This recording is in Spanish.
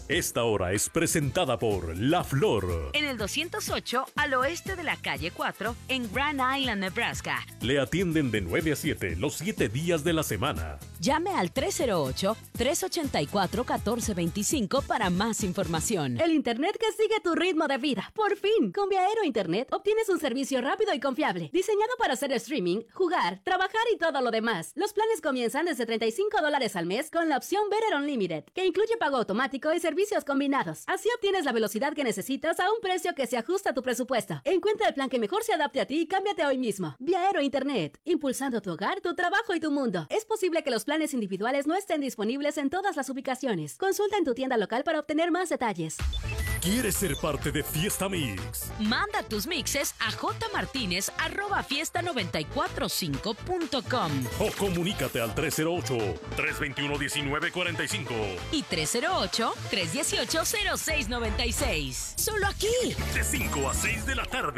Esta hora es presentada por La Flor. En el 208 al oeste de la calle 4 en Grand Island, Nebraska. Le atienden de 9 a 7 los 7 días de la semana. Llame al 308-384-1425 para más información. El internet que sigue tu ritmo de vida. Por fin, con Viaero Internet obtienes un servicio rápido y confiable, diseñado para hacer streaming, jugar, trabajar y todo lo demás. Los planes comienzan desde $35 al mes con la opción Better Unlimited, que incluye pago automático y servicios combinados. Así obtienes la velocidad que necesitas a un precio que se ajusta a tu presupuesto. Encuentra el plan que mejor se adapte a ti y cámbiate hoy mismo. Viaero Internet, impulsando tu hogar, tu trabajo y tu mundo. Es posible que los planes individuales no estén disponibles en todas las ubicaciones. Consulta en tu tienda local para obtener más detalles. ¿Quieres ser parte de Fiesta Mix? Manda tus mixes a jmartinez@fiesta945.com O comunícate al 308-321-1945 y 308-318-0696. Solo aquí. De 5 a 6 de la tarde.